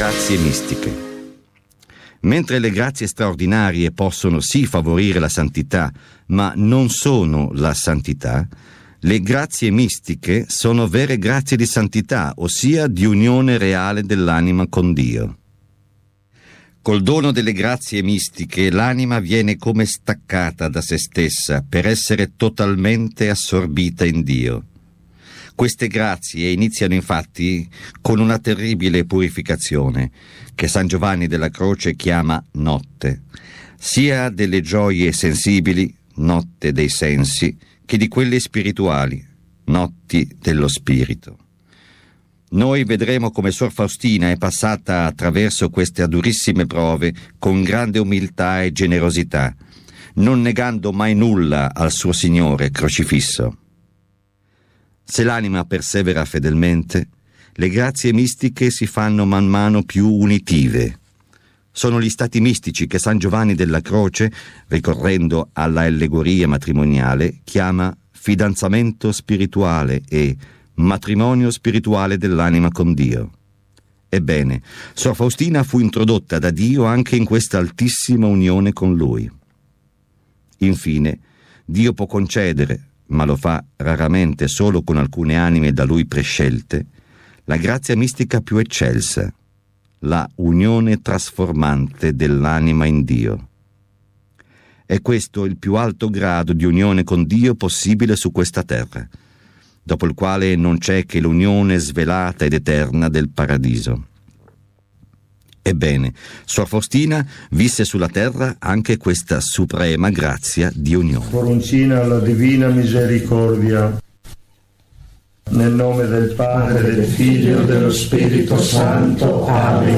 grazie mistiche. Mentre le grazie straordinarie possono sì favorire la santità, ma non sono la santità, le grazie mistiche sono vere grazie di santità, ossia di unione reale dell'anima con Dio. Col dono delle grazie mistiche l'anima viene come staccata da se stessa per essere totalmente assorbita in Dio. Queste grazie iniziano infatti con una terribile purificazione che San Giovanni della Croce chiama notte, sia delle gioie sensibili, notte dei sensi, che di quelle spirituali, notti dello spirito. Noi vedremo come Sor Faustina è passata attraverso queste durissime prove con grande umiltà e generosità, non negando mai nulla al suo Signore crocifisso. Se l'anima persevera fedelmente, le grazie mistiche si fanno man mano più unitive. Sono gli stati mistici che San Giovanni della Croce, ricorrendo alla allegoria matrimoniale, chiama fidanzamento spirituale e matrimonio spirituale dell'anima con Dio. Ebbene, Sor Faustina fu introdotta da Dio anche in questa altissima unione con Lui. Infine, Dio può concedere, ma lo fa raramente solo con alcune anime da Lui prescelte, la grazia mistica più eccelsa, la unione trasformante dell'anima in Dio. È questo il più alto grado di unione con Dio possibile su questa terra, dopo il quale non c'è che l'unione svelata ed eterna del paradiso. Ebbene, Sor Faustina visse sulla terra anche questa suprema grazia di unione. Coroncina alla Divina Misericordia. Nel nome del Padre, del Figlio e dello Spirito Santo. Amen.